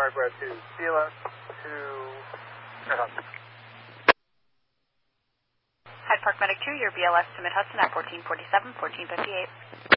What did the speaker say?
Mark Web to CLS to Mid-Hudson. Hyde Park Medic 2, your BLS to Mid-Hudson at 1447, 1458.